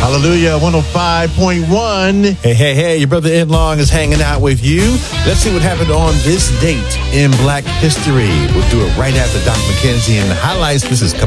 Hallelujah, 105.1. Hey, your brother Ed Long is hanging out with you. Let's see what happened on this date in Black History. We'll do it right after Doc McKenzie and the highlights. This is